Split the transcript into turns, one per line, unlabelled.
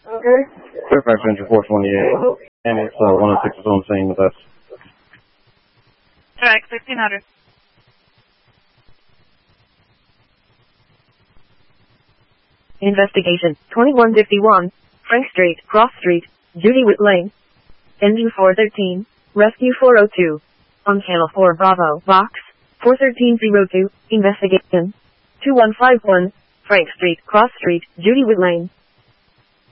Okay.
Fairfax Engine 428. And it's 106 is on the scene with us.
Track 1600.
Investigation 2151, Frank Street, Cross Street, Judy Witt Lane. Engine 413, Rescue 402. On Channel 4 Bravo, Box 41302, Investigation 2151, Frank Street, Cross Street, Judy Witt Lane.